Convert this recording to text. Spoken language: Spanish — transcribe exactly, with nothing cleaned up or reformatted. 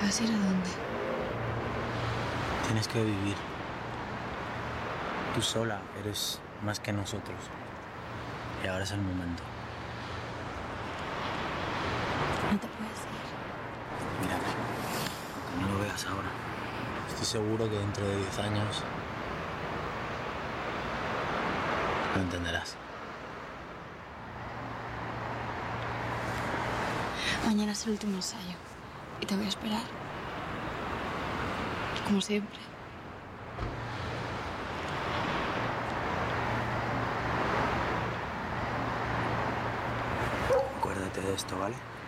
vas a ir a dónde? Tienes que vivir. Tú sola eres más que nosotros. Y ahora es el momento. No te puedes ir. Mírame, aunque no lo veas ahora. Estoy seguro que dentro de diez años lo entenderás. Mañana es el último ensayo y te voy a esperar. Como siempre. Acuérdate de esto, ¿vale?